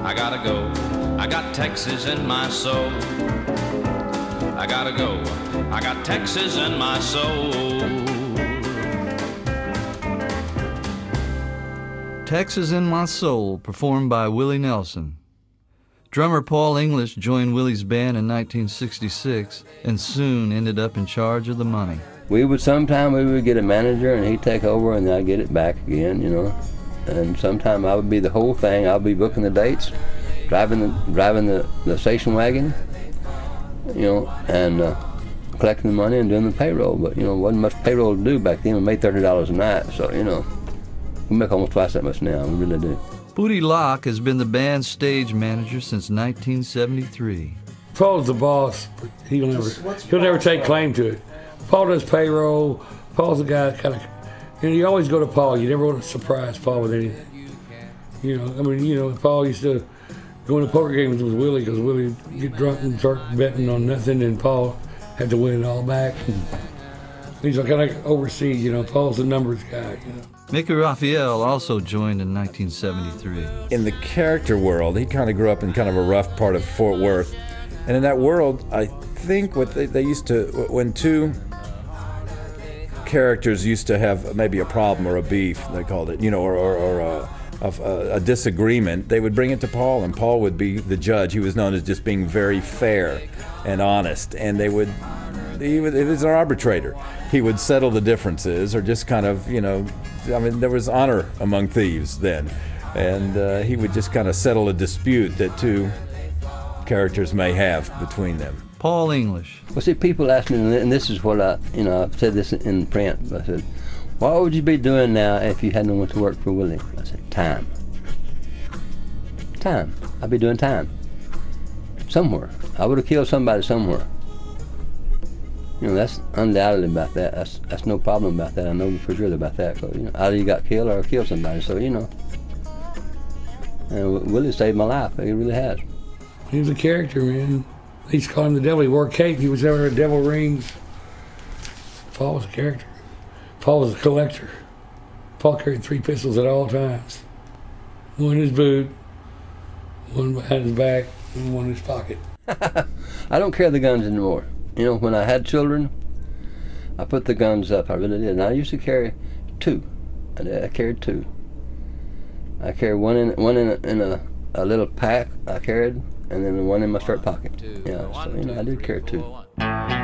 I gotta go. I got Texas in my soul. I gotta go. I got Texas in my soul. Texas in My Soul, performed by Willie Nelson. Drummer Paul English joined Willie's band in 1966 and soon ended up in charge of the money. We would get a manager and he'd take over and I'd get it back again, you know. And sometime I would be the whole thing. I'll be booking the dates, driving the station wagon, you know, and collecting the money and doing the payroll. But, you know, wasn't much payroll to do back then. We made $30 a night, so, you know, we make almost twice that much now. We really do. Booty Locke has been the band's stage manager since 1973. Paul's the boss, but he'll never take claim to it. Paul does payroll. Paul's the guy that kind of, you know, you always go to Paul. You never want to surprise Paul with anything. You know, I mean, you know, Paul used to go into poker games with Willie because Willie would get drunk and start betting on nothing, and Paul had to win it all back. He's like kind of oversee, you know, Paul's the numbers guy, you know. Mickey Raphael also joined in 1973. In the character world, he kind of grew up in kind of a rough part of Fort Worth. And in that world, I think what they used to, when two characters used to have maybe a problem or a beef, they called it, you know, or a disagreement, they would bring it to Paul, and Paul would be the judge. He was known as just being very fair and honest, and he was an arbitrator. He would settle the differences, or just kind of, you know, I mean, there was honor among thieves then, and he would just kind of settle a dispute that two characters may have between them. Paul English. Well, see, people ask me, and this is what I've said this in print. I said, what would you be doing now if you hadn't went to work for Willie? I said, time. Time. I'd be doing time. Somewhere. I would have killed somebody somewhere. You know, that's undoubtedly about that. That's no problem about that. I know for sure about that. So, you know, either you got killed or killed somebody. So, you know. And Willie saved my life. He really has. He was a character, man. They used to call him the devil. He wore a cape. He was wearing devil rings. Paul was a character. Paul was a collector. Paul carried 3 pistols at all times. One in his boot, one behind his back, and one in his pocket. I don't carry the guns anymore. You know, when I had children, I put the guns up. I really did. And I used to carry 2. I carried 2. I carried one in a little pack I carried, and then one in my shirt pocket. Yeah, so, you know, I did carry 2.